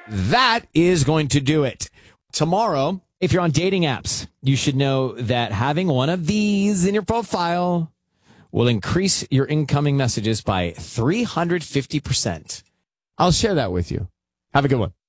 that is going to do it. Tomorrow, if you're on dating apps, you should know that having one of these in your profile will increase your incoming messages by 350%. I'll share that with you. Have a good one.